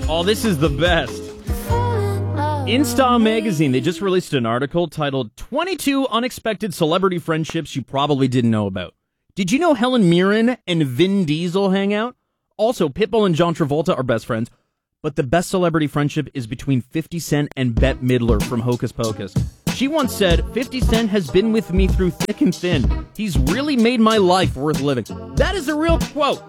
Oh, this is the best. InStyle magazine, they just released an article titled 22 Unexpected Celebrity Friendships You Probably Didn't Know About. Did you know Helen Mirren and Vin Diesel hang out? Also, Pitbull and John Travolta are best friends. But the best celebrity friendship is between 50 Cent and Bette Midler from Hocus Pocus. She once said, 50 Cent has been with me through thick and thin. He's really made my life worth living. That is a real quote.